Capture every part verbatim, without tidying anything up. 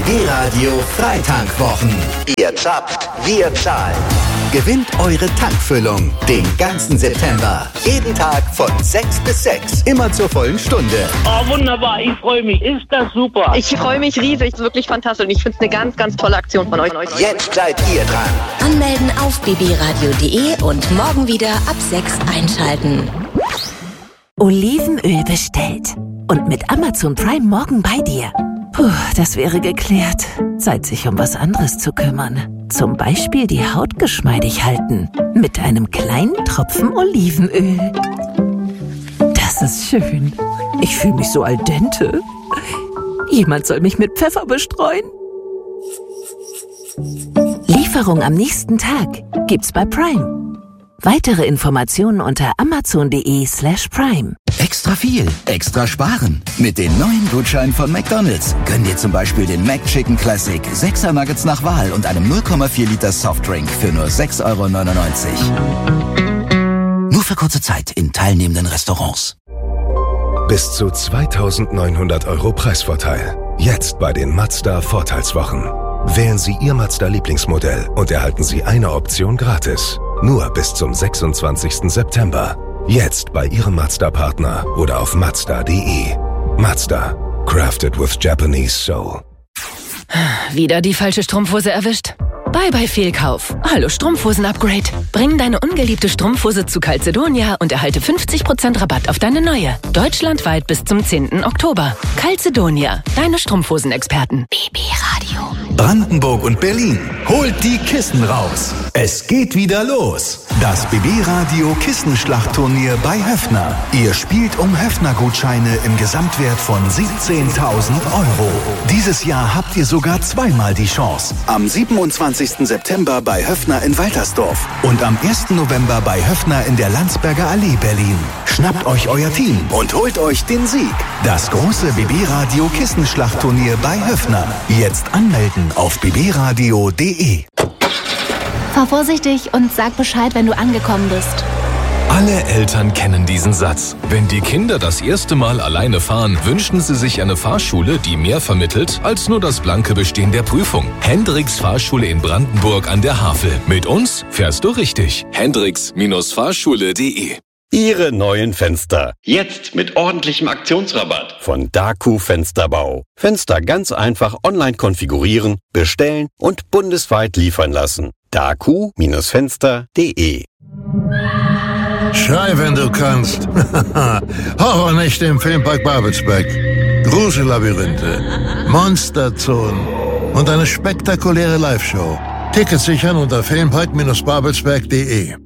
B B-Radio Freitankwochen. Ihr zapft, wir zahlen. Gewinnt eure Tankfüllung den ganzen September. Jeden Tag von sechs bis sechs. Immer zur vollen Stunde. Oh, wunderbar. Ich freue mich. Ist das super. Ich freue mich riesig. Wirklich fantastisch. Ich finde es eine ganz, ganz tolle Aktion von euch. Jetzt seid ihr dran. Anmelden auf b b radio punkt d e und morgen wieder ab sechs einschalten. Olivenöl bestellt. Und mit Amazon Prime morgen bei dir. Puh, das wäre geklärt. Zeit, sich um was anderes zu kümmern. Zum Beispiel die Haut geschmeidig halten. Mit einem kleinen Tropfen Olivenöl. Das ist schön. Ich fühle mich so al dente. Jemand soll mich mit Pfeffer bestreuen. Lieferung am nächsten Tag gibt's bei Prime. Weitere Informationen unter amazon punkt de slash prime. Extra viel, extra sparen. Mit den neuen Gutscheinen von McDonald's gönn dir zum Beispiel den McChicken Classic, sechser Nuggets nach Wahl und einem null Komma vier Liter Softdrink für nur sechs Euro neunundneunzig. Nur für kurze Zeit in teilnehmenden Restaurants. Bis zu zweitausendneunhundert Euro Preisvorteil. Jetzt bei den Mazda Vorteilswochen. Wählen Sie Ihr Mazda-Lieblingsmodell und erhalten Sie eine Option gratis. Nur bis zum sechsundzwanzigsten September. Jetzt bei Ihrem Mazda-Partner oder auf mazda punkt de. Mazda. Crafted with Japanese soul. Wieder die falsche Strumpfhose erwischt? Bye bye Fehlkauf. Hallo Strumpfhosen-Upgrade. Bring deine ungeliebte Strumpfhose zu Calzedonia und erhalte fünfzig Prozent Rabatt auf deine neue. Deutschlandweit bis zum zehnten Oktober. Calzedonia, deine Strumpfhosen-Experten. B B-Radio. Brandenburg und Berlin. Holt die Kissen raus. Es geht wieder los. Das B B-Radio Kissenschlachtturnier bei Höffner. Ihr spielt um Höffner-Gutscheine im Gesamtwert von siebzehntausend Euro. Dieses Jahr habt ihr sogar zweimal die Chance. Am siebenundzwanzigsten September bei Höffner in Waltersdorf und am ersten November bei Höffner in der Landsberger Allee Berlin. Schnappt euch euer Team und holt euch den Sieg. Das große B B-Radio Kissenschlachtturnier bei Höffner. Jetzt anmelden auf b b radio punkt de. Fahr vorsichtig und sag Bescheid, wenn du angekommen bist. Alle Eltern kennen diesen Satz. Wenn die Kinder das erste Mal alleine fahren, wünschen sie sich eine Fahrschule, die mehr vermittelt als nur das blanke Bestehen der Prüfung. Hendricks Fahrschule in Brandenburg an der Havel. Mit uns fährst du richtig. Hendricks Fahrschule punkt de. Ihre neuen Fenster. Jetzt mit ordentlichem Aktionsrabatt. Von Daku Fensterbau. Fenster ganz einfach online konfigurieren, bestellen und bundesweit liefern lassen. Daku Fenster punkt de. Schrei, wenn du kannst. Horrornächte im Filmpark Babelsberg. Grusellabyrinthe, Monsterzonen und eine spektakuläre Live-Show. Tickets sichern unter filmpark babelsberg punkt de.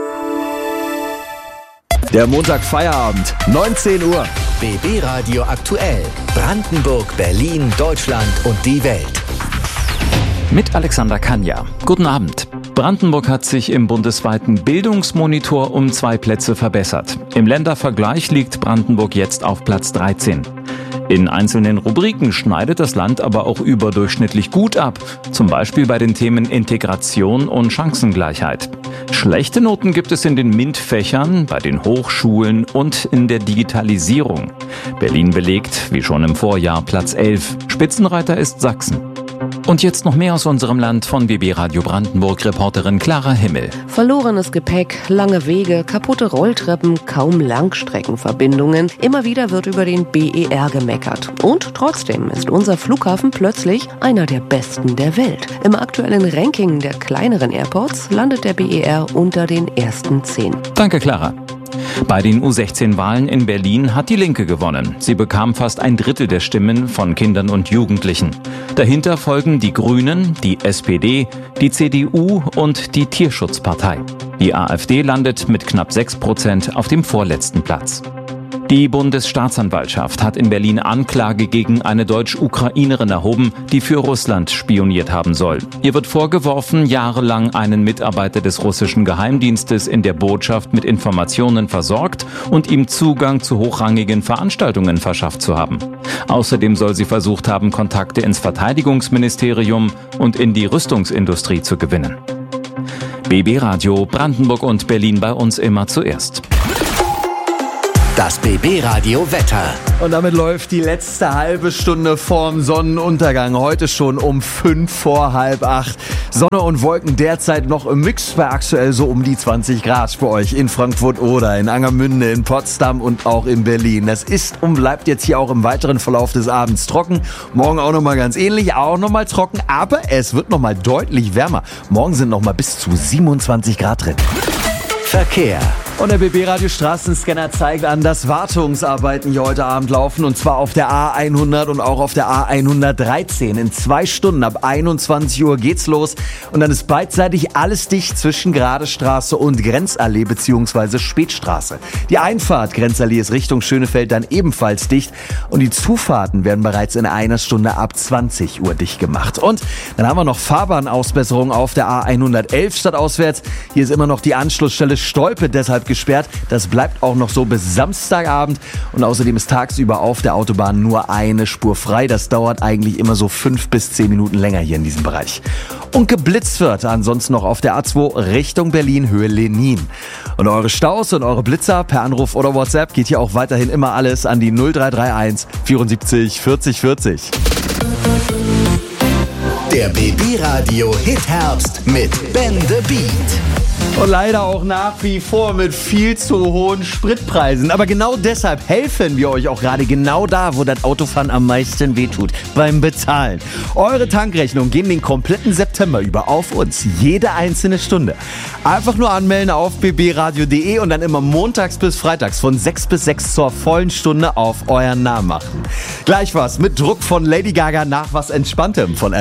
Der Montag-Feierabend, neunzehn Uhr. B B-Radio aktuell. Brandenburg, Berlin, Deutschland und die Welt. Mit Alexander Kanja. Guten Abend. Brandenburg hat sich im bundesweiten Bildungsmonitor um zwei Plätze verbessert. Im Ländervergleich liegt Brandenburg jetzt auf Platz dreizehn. In einzelnen Rubriken schneidet das Land aber auch überdurchschnittlich gut ab. Zum Beispiel bei den Themen Integration und Chancengleichheit. Schlechte Noten gibt es in den MINT-Fächern, bei den Hochschulen und in der Digitalisierung. Berlin belegt, wie schon im Vorjahr, Platz elf. Spitzenreiter ist Sachsen. Und jetzt noch mehr aus unserem Land von B B Radio Brandenburg, Reporterin Clara Himmel. Verlorenes Gepäck, lange Wege, kaputte Rolltreppen, kaum Langstreckenverbindungen. Immer wieder wird über den B E R gemeckert. Und trotzdem ist unser Flughafen plötzlich einer der besten der Welt. Im aktuellen Ranking der kleineren Airports landet der B E R unter den ersten zehn. Danke, Clara. Bei den U sechzehn Wahlen in Berlin hat die Linke gewonnen. Sie bekam fast ein Drittel der Stimmen von Kindern und Jugendlichen. Dahinter folgen die Grünen, die S P D, die C D U und die Tierschutzpartei. Die AfD landet mit knapp sechs Prozent auf dem vorletzten Platz. Die Bundesstaatsanwaltschaft hat in Berlin Anklage gegen eine Deutsch-Ukrainerin erhoben, die für Russland spioniert haben soll. Ihr wird vorgeworfen, jahrelang einen Mitarbeiter des russischen Geheimdienstes in der Botschaft mit Informationen versorgt und ihm Zugang zu hochrangigen Veranstaltungen verschafft zu haben. Außerdem soll sie versucht haben, Kontakte ins Verteidigungsministerium und in die Rüstungsindustrie zu gewinnen. B B Radio Brandenburg und Berlin bei uns immer zuerst. Das B B-Radio Wetter. Und damit läuft die letzte halbe Stunde vorm Sonnenuntergang. Heute schon um fünf vor halb acht. Sonne und Wolken derzeit noch im Mix bei aktuell so um die zwanzig Grad bei euch in Frankfurt oder in Angermünde, in Potsdam und auch in Berlin. Das ist und bleibt jetzt hier auch im weiteren Verlauf des Abends trocken. Morgen auch nochmal ganz ähnlich, auch nochmal trocken, aber es wird nochmal deutlich wärmer. Morgen sind nochmal bis zu siebenundzwanzig Grad drin. Verkehr. Und der B B-Radio Straßenscanner zeigt an, dass Wartungsarbeiten hier heute Abend laufen. Und zwar auf der A hundert und auch auf der A hundertdreizehn. In zwei Stunden ab einundzwanzig Uhr geht's los. Und dann ist beidseitig alles dicht zwischen Gradestraße und Grenzallee bzw. Spätstraße. Die Einfahrt Grenzallee ist Richtung Schönefeld dann ebenfalls dicht. Und die Zufahrten werden bereits in einer Stunde ab zwanzig Uhr dicht gemacht. Und dann haben wir noch Fahrbahnausbesserungen auf der A hundertelf stadtauswärts. Hier ist immer noch die Anschlussstelle Stolpe, deshalb gesperrt. Das bleibt auch noch so bis Samstagabend. Und außerdem ist tagsüber auf der Autobahn nur eine Spur frei. Das dauert eigentlich immer so fünf bis zehn Minuten länger hier in diesem Bereich. Und geblitzt wird ansonsten noch auf der A zwei Richtung Berlin, Höhe Lenin. Und eure Staus und eure Blitzer per Anruf oder WhatsApp geht hier auch weiterhin immer alles an die null drei drei eins vierundsiebzig vierzig vierzig. Der B B-Radio Hit Herbst mit Ben the Beat. Und leider auch nach wie vor mit viel zu hohen Spritpreisen. Aber genau deshalb helfen wir euch auch gerade genau da, wo das Autofahren am meisten wehtut, beim Bezahlen. Eure Tankrechnung gehen den kompletten September über auf uns, jede einzelne Stunde. Einfach nur anmelden auf b b radio punkt d e und dann immer montags bis freitags von sechs bis sechs zur vollen Stunde auf euren Namen machen. Gleich was mit Druck von Lady Gaga nach was Entspanntem von